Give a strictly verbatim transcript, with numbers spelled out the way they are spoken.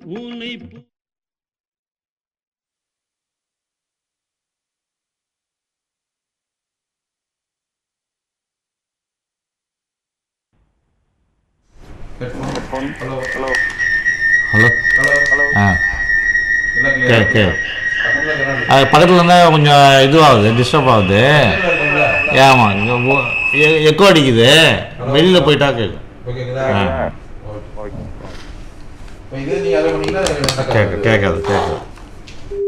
உன்னை headphone hello hello hello hello hello ஆ எல்லாம் சரி கிளியர் சரி பக்கத்துல இருக்கிறாங்க அது பக்கத்தில் இருந்தால் கொஞ்சம் இதுவாகுது டிஸ்டர்ப் ஆகுது. ஆமாம் இங்கே எக்கோ அடிக்குது, வெளியில் போயிட்டா கேட்கும். ஓகேங்களா? ஆ ஓகே ஓகே. இப்போ இது நீங்கள் அதை பண்ணீங்கன்னா கேட்க கேட்காது கேட்காது